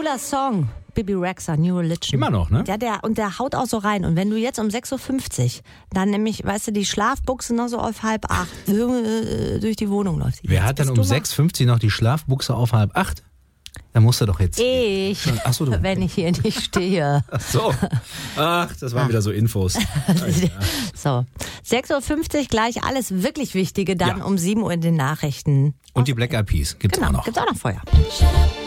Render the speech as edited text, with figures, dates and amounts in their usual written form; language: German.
Cooler Song. Bibi Rexha, New Religion. Immer noch, ne? Ja, der haut auch so rein. Und wenn du jetzt um 6.50 Uhr dann nämlich, weißt du, die Schlafbuchse noch so auf 7:30 durch die Wohnung läuft. Wer hat dann um 6.50 Uhr noch die Schlafbuchse auf 7:30? Da musst du doch jetzt... Ich, Ach so, du. wenn ich hier nicht stehe. Ach so. Ach, das waren wieder so Infos. So, 6.50 Uhr gleich alles wirklich Wichtige, dann Ja. um 7 Uhr in den Nachrichten. Und die Black Eyed Peas gibt's auch noch. Gibt's auch noch vorher.